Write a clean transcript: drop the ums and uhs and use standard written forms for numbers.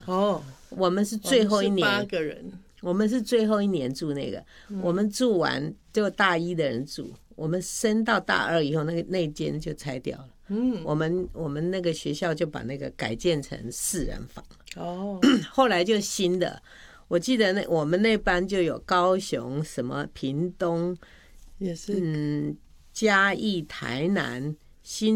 哦， 我们是最后一年 8个人， 我们是最后一年住那个，我们住完就大一的人住，我们升到大二以后，那间就拆掉了。我们那个学校就把那个改建成4人房。 哦， 后来就新的，我记得我们那班就有高雄、什么屏东， 也是嘉义、台南、新